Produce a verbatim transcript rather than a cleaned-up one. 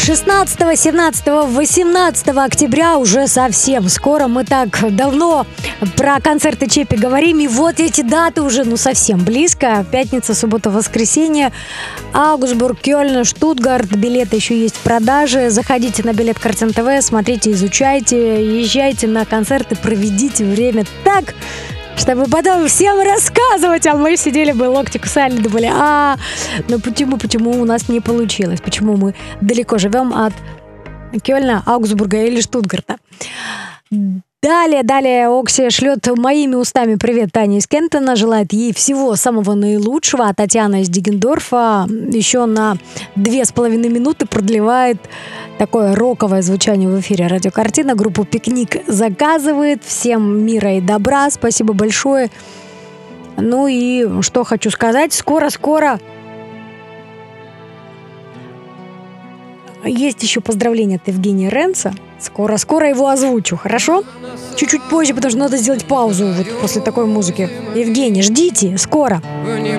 шестнадцатого, семнадцатого, восемнадцатого октября уже совсем скоро. Мы так давно про концерты Чепи говорим, и вот эти даты уже ну совсем близко. Пятница, суббота, воскресенье. Аугсбург, Кёльн, Штутгарт. Билеты еще есть в продаже. Заходите на билет Картин ТВ, смотрите, изучайте, езжайте на концерты, проведите время так, чтобы потом всем рассказывать, а мы сидели бы, локти кусали, думали, а, ну почему, почему у нас не получилось, почему мы далеко живем от Кёльна, Аугсбурга или Штутгарта. Далее, далее Окси шлет моими устами привет Тане из Кентона, желает ей всего самого наилучшего, а Татьяна из Диггендорфа еще на две с половиной минуты продлевает такое роковое звучание в эфире радиокартина. Группу «Пикник» заказывает. Всем мира и добра. Спасибо большое. Ну и что хочу сказать. Скоро-скоро есть еще поздравление от Евгения Ренца. Скоро-скоро его озвучу, хорошо? Чуть-чуть позже, потому что надо сделать паузу вот после такой музыки. Евгений, ждите, скоро.